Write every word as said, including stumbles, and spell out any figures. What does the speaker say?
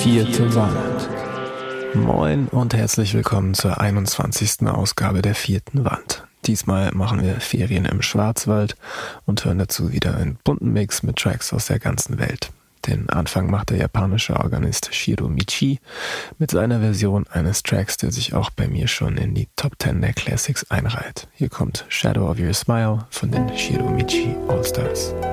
Vierte Wand. Moin und herzlich willkommen zur einundzwanzigsten Ausgabe der Vierten Wand. Diesmal machen wir Ferien im Schwarzwald und hören dazu wieder einen bunten Mix mit Tracks aus der ganzen Welt. Den Anfang macht der japanische Organist Shiro Michi mit seiner Version eines Tracks, der sich auch bei mir schon in die Top Ten der Classics einreiht. Hier kommt Shadow of Your Smile von den Shiro Michi All Stars.